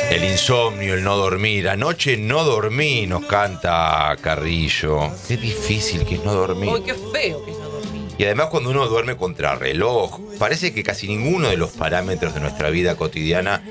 El insomnio, el no dormir. Anoche no dormí, nos canta Carrillo. Qué difícil que es no dormir. ¡Uy, qué feo que es no dormir! Y además cuando uno duerme contra reloj, parece que casi ninguno de los parámetros de nuestra vida cotidiana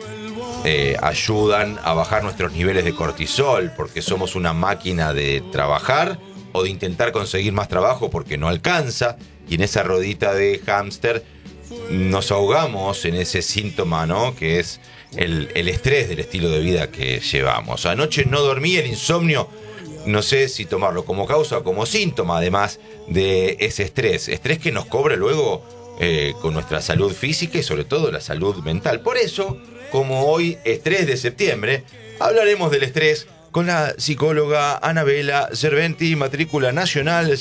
ayudan a bajar nuestros niveles de cortisol, porque somos una máquina de trabajar o de intentar conseguir más trabajo porque no alcanza, y en esa rodita de hámster nos ahogamos en ese síntoma, ¿no? Que es el estrés del estilo de vida que llevamos. Anoche no dormí, el insomnio, no sé si tomarlo como causa o como síntoma, además de ese estrés que nos cobra luego con nuestra salud física y sobre todo la salud mental. Por eso, como hoy es 3 de septiembre, hablaremos del estrés con la psicóloga Anabela Cerventi, matrícula nacional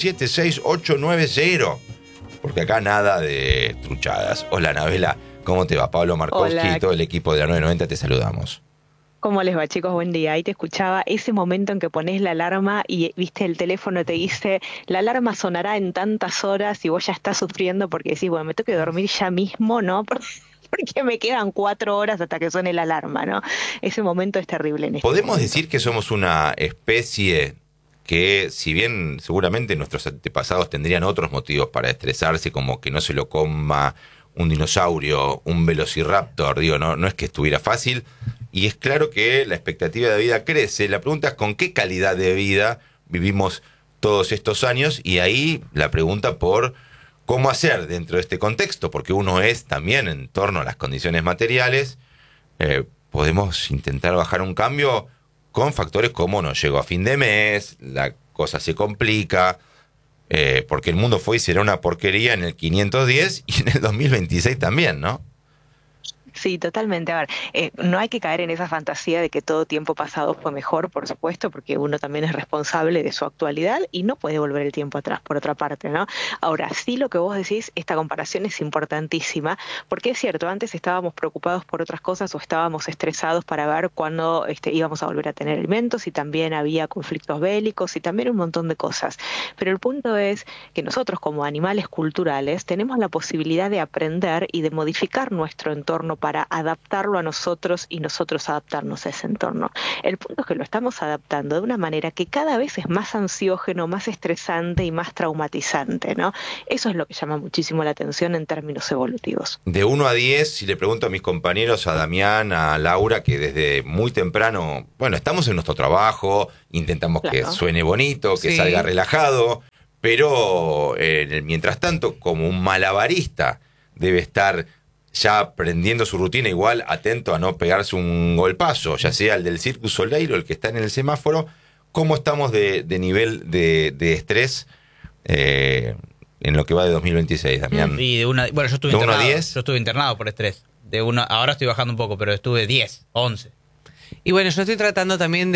76890. Porque acá nada de truchadas. Hola Anabela, ¿cómo te va? Pablo Markowski y todo el equipo de la 990 te saludamos. ¿Cómo les va, chicos? Buen día. Ahí te escuchaba ese momento en que pones la alarma y viste el teléfono te dice la alarma sonará en tantas horas y vos ya estás sufriendo porque decís, bueno, me tengo que dormir ya mismo, ¿no? Porque me quedan 4 horas hasta que suene la alarma, ¿no? Ese momento es terrible en este ¿Podemos momento decir que somos una especie que, si bien seguramente nuestros antepasados tendrían otros motivos para estresarse, como que no se lo coma un dinosaurio, un velociraptor, digo, no es que estuviera fácil, y es claro que la expectativa de vida crece. La pregunta es con qué calidad de vida vivimos todos estos años, y ahí la pregunta por cómo hacer dentro de este contexto, porque uno es también en torno a las condiciones materiales, podemos intentar bajar un cambio con factores como no llego a fin de mes, la cosa se complica, porque el mundo fue y será una porquería en el 510 y en el 2026 también, ¿no? Sí, totalmente. A ver, no hay que caer en esa fantasía de que todo tiempo pasado fue mejor, por supuesto, porque uno también es responsable de su actualidad y no puede volver el tiempo atrás, por otra parte, ¿no? Ahora, sí, lo que vos decís, esta comparación es importantísima, porque es cierto, antes estábamos preocupados por otras cosas o estábamos estresados para ver cuándo íbamos a volver a tener alimentos y también había conflictos bélicos y también un montón de cosas. Pero el punto es que nosotros como animales culturales tenemos la posibilidad de aprender y de modificar nuestro entorno para adaptarlo a nosotros y nosotros adaptarnos a ese entorno. El punto es que lo estamos adaptando de una manera que cada vez es más ansiógeno, más estresante y más traumatizante, ¿no? Eso es lo que llama muchísimo la atención en términos evolutivos. De 1 a 10, si le pregunto a mis compañeros, a Damián, a Laura, que desde muy temprano, bueno, estamos en nuestro trabajo, intentamos que suene bonito, que salga relajado, pero mientras tanto, como un malabarista debe estar ya aprendiendo su rutina, igual atento a no pegarse un golpazo, ya sea el del Cirque du Soleil o el que está en el semáforo. ¿Cómo estamos de nivel de estrés en lo que va de 2026, Damián? Sí, bueno, yo estuve ¿De 1 a internado. 10? Yo estuve internado por estrés. Ahora estoy bajando un poco, pero estuve 10, 11. Y bueno, yo estoy tratando también